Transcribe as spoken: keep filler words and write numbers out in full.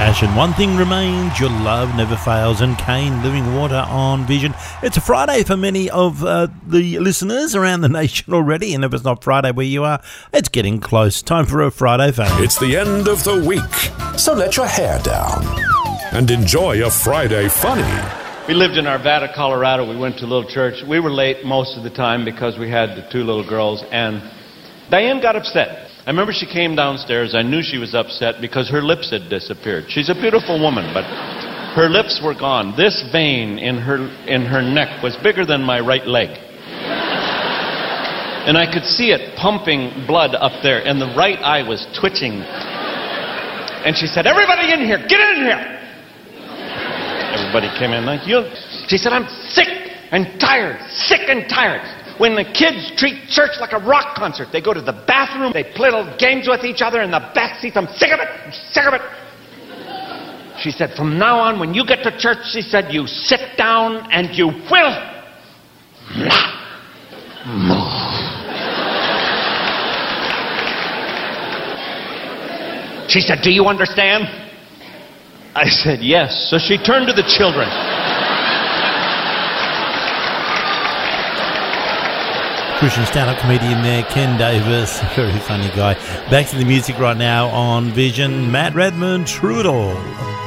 Passion. One thing remains, your love never fails. And Kane, Living Water on Vision. It's a Friday for many of uh, the listeners around the nation already. And if it's not Friday where you are, it's getting close. Time for a Friday fun. It's the end of the week, so let your hair down and enjoy a Friday funny. We lived in Arvada, Colorado. We went to a little church. We were late most of the time because we had the two little girls. And Diane got upset. I remember she came downstairs. I knew she was upset because her lips had disappeared. She's a beautiful woman, but her lips were gone. This vein in her in her neck was bigger than my right leg. And I could see it pumping blood up there, and the right eye was twitching. And she said, "Everybody in here, get in here!" Everybody came in like, you. She said, "I'm sick and tired, sick and tired. When the kids treat church like a rock concert, they go to the bathroom, they play little games with each other in the back seats. I'm sick of it, I'm sick of it." She said, "From now on, when you get to church," she said, "you sit down and you will not move." She said, "Do you understand?" I said, "Yes." So she turned to the children. Christian stand-up comedian there, Ken Davis, very funny guy. Back to the music right now on Vision, Matt Redman, Trudel.